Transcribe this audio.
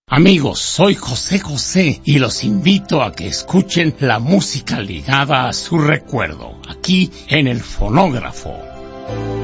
Amigos, soy José José y los invito a que escuchen la música ligada a su recuerdo, aquí en el Fonógrafo.